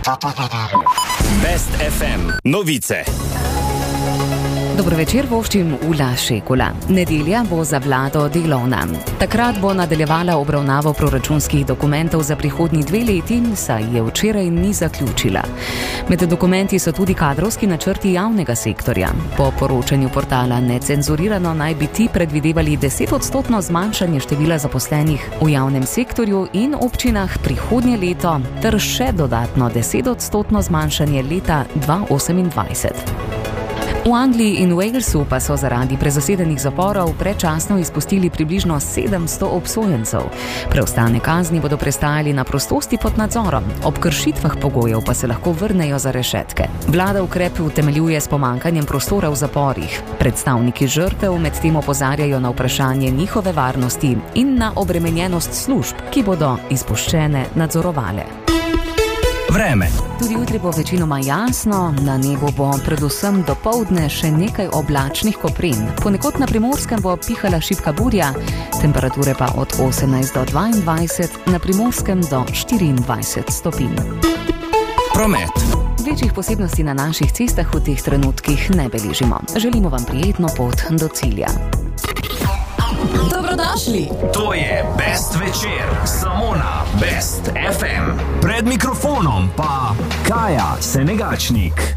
Best FM novice. Dobro večer, voščim Ula Šekula. Nedelja bo za vlado delovna. Takrat bo nadaljevala obravnavo proračunskih dokumentov za prihodnji 2 leti, saj je včeraj ni zaključila. Med dokumenti so tudi kadrovski načrti javnega sektorja. Po poročanju portala Necenzurirano naj bi ti predvidevali 10% zmanjšanje števila zaposlenih v javnem sektorju in občinah prihodnje leto, ter še dodatno 10% zmanjšanje leta 2028. V Angliji in Walesu pa so zaradi prezasedenih zaporov predčasno izpustili približno 700 obsojencev. Preostane kazni bodo prestajali na prostosti pod nadzorom, ob kršitvah pogojev pa se lahko vrnejo za rešetke. Vlada ukrep utemeljuje s pomankanjem prostora v zaporih. Predstavniki žrtev medtem opozarjajo na vprašanje njihove varnosti in na obremenjenost služb, ki bodo izpuščene nadzorovale. Vreme. Tudi jutri bo večinoma jasno, na nebu bo predvsem dopoldne še nekaj oblačnih koprin. Ponekod na Primorskem bo pihala šibka burja, temperature pa od 18 do 22, na Primorskem do 24 stopinj. Promet. Večjih posebnosti na naših cestah v teh trenutkih ne beležimo. Želimo vam prijetno pot do cilja. Dobrodošli! To je Best večer, samo na Best FM. Pred mikrofonom pa Kaja Senegačnik.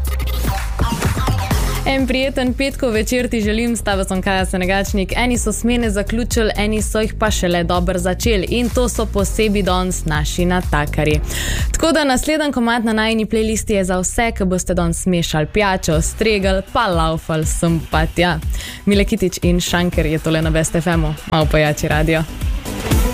En prijeten petkov večer ti želim, s tabo sem Kaja Senegačnik. Eni so smene zaključili, eni so jih pa šele dobro začeli in to so posebej danes naši natakarji. Tako da naslednji komad na najini playlisti je za vse, ki boste danes smešali pijačo, stregel, pa laufal sem pa tja. Mile Kitić in Šanker je tole na Best FM-u, malo pojači radio.